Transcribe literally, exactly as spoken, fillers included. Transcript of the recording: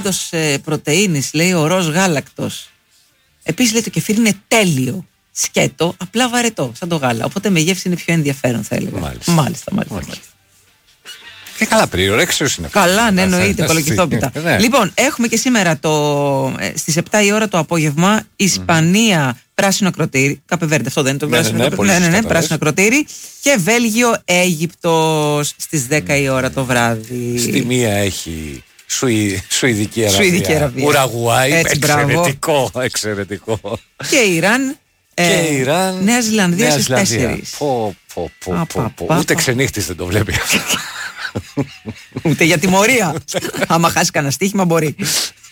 είδος ε, πρωτεΐνης, λέει ο ροζ γάλακτος. Επίσης λέει το κεφίρι είναι τέλειο. Σκέτο, απλά βαρετό, σαν το γάλα. Οπότε με γεύση είναι πιο ενδιαφέρον, θα έλεγα. Μάλιστα. Μάλιστα, μάλιστα. μάλιστα. Και καλά, περιορέξιος είναι αυτό. Καλά, ναι, εννοείται, κολοκυθόπιτα. Ναι. Λοιπόν, έχουμε και σήμερα το, στις επτά η ώρα το απόγευμα Ισπανία, mm. πράσινο ακροτήρι. Καπεβέρντε, αυτό δεν είναι το ναι, πράσινο ναι, ακροτήρι. Ναι, ναι, ναι, ναι, πράσινο ακροτήρι. Και Βέλγιο, Αίγυπτος στις δέκα η ώρα το βράδυ. Στη μία έχει Σουη, Σουηδική Αραβία. Σουηδική Αραβία. Ουραγουάη. Έτσι, εξαιρετικό, εξαιρετικό. Και Ιράν. Και ε, Ιράν. Νέα Ζηλανδία στις τέσσερις. Πω, πω, πω, πω, πω. Ούτε ξενύχτης δεν το βλέπει αυτό. Ούτε για τιμωρία. Άμα χάσει κανένα στοίχημα μπορεί.